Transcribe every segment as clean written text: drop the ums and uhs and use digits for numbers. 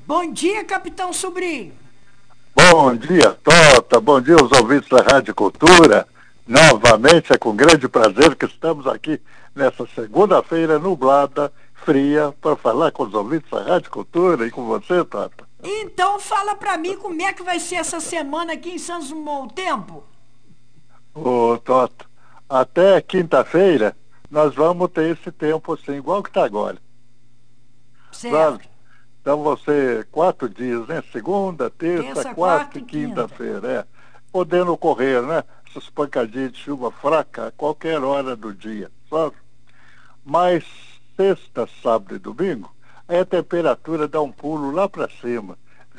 Bom dia, capitão Sobrinho. Bom dia, Tota. Bom dia aos ouvintes da Rádio Cultura. Novamente é com grande prazer que estamos aqui nessa segunda-feira nublada, fria, para falar com os ouvintes da Rádio Cultura e com você, Tota. Então fala pra mim como é que vai ser essa semana aqui em Santos Dumont, o tempo. Ô, Tota, até quinta-feira nós vamos ter esse tempo assim, igual que está agora, sabe? Certo. Então você, 4 dias, né? Segunda, terça, Terça, quarta quarta e e quinta. quinta-feira, podendo ocorrer, né? Essas pancadinhas de chuva fraca a qualquer hora do dia, sabe? Mas sexta, sábado e domingo, aí a temperatura dá um pulo lá para cima.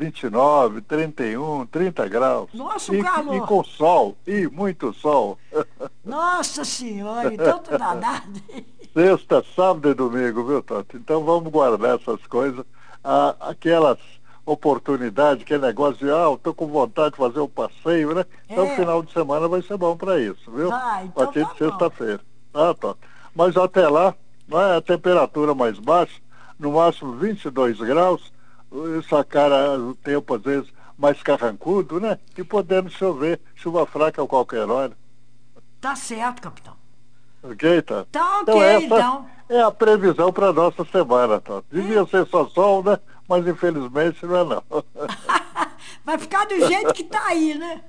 29, 31, 30 graus. Nossa, o E calor. com sol, e muito sol. Nossa senhora, então tá danado. Sexta, sábado e domingo, viu, Toto? Então vamos guardar essas coisas, aquelas oportunidades, aquele negócio de, eu tô com vontade de fazer um passeio, né? Então É, final de semana vai ser bom para isso, viu? vai, A então partir tá de bom. sexta-feira. Tá, Toto? Mas até lá, né, a temperatura mais baixa, no máximo 22 graus, essa cara, o tempo às vezes mais carrancudo, né? E podendo chover, chuva fraca a qualquer hora. Tá certo, capitão. Ok, tá? Tá Então ok, essa então. é a previsão para nossa semana, tá? E Devia ser só sol, né? Mas infelizmente não é não. vai ficar do jeito que tá aí, né?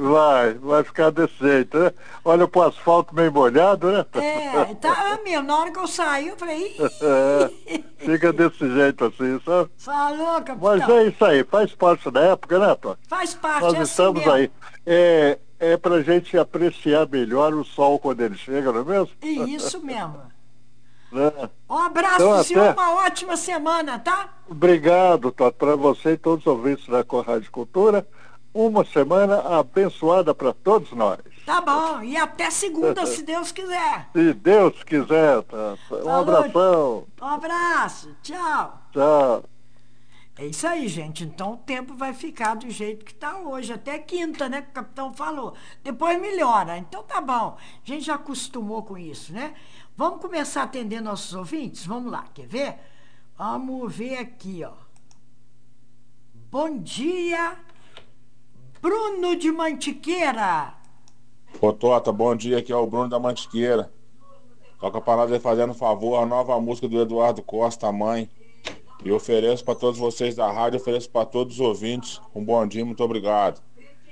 Vai ficar desse jeito, né? Olha pro asfalto meio molhado, né? É, tá mesmo. Na hora que eu saí, eu falei, É, ih, fica desse jeito assim, sabe? falou, Mas capitão. é isso aí, faz parte da época, né, Tó? Faz parte, Nós é assim estamos mesmo. aí. É pra gente apreciar melhor o sol quando ele chega, não é mesmo? E isso mesmo. Né? Um abraço Então pro senhor, até. uma ótima semana, tá? Obrigado, Toto, para você e todos os ouvintes da Rádio Cultura. Uma semana abençoada para todos nós. Tá bom. E até segunda, se Deus quiser. Se Deus quiser, Toto. Um Falou. abração. Um abraço. Tchau. Tchau. É isso aí, gente. Então o tempo vai ficar do jeito que tá hoje, até quinta, né? Que o capitão falou. Depois melhora. Então tá bom. A gente já acostumou com isso, né? Vamos começar a atender nossos ouvintes? Vamos lá, quer ver? Vamos ver aqui, ó. Bom dia, Bruno de Mantiqueira. Ô Tota, bom dia, aqui é o Bruno da Mantiqueira. Toca pra nós aí fazendo um favor, a nova música do Eduardo Costa, Mãe. E ofereço pra todos vocês da rádio, ofereço pra todos os ouvintes. Um bom dia, muito obrigado.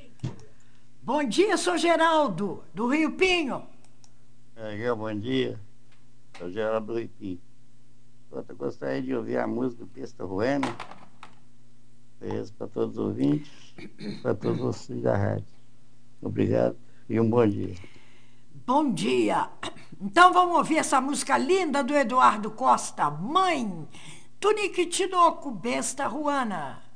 Bom dia, sou Geraldo, do Rio Pinho. Bom dia, sou Geraldo do Ipim. Eu gostaria de ouvir a música do Besta Ruena. Beijo para todos os ouvintes, para todos vocês da rádio. Obrigado e um bom dia. Bom dia. Então vamos ouvir essa música linda do Eduardo Costa, Mãe. Tunique Tinoco, Besta Ruana.